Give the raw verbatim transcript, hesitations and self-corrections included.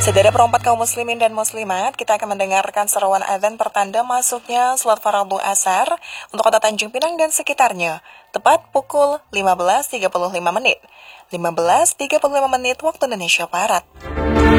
Saudara perempat kaum muslimin dan muslimat, kita akan mendengarkan seruan adzan pertanda masuknya salat fardu asar untuk kota Tanjung Pinang dan sekitarnya, tepat pukul lima belas tiga puluh lima menit. lima belas tiga puluh lima menit waktu Indonesia Barat.